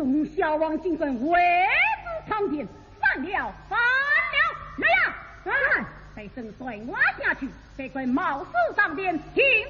众小王尽管为之苍天，犯了，来呀！来，带圣帅挖下去，这块冒死上殿，听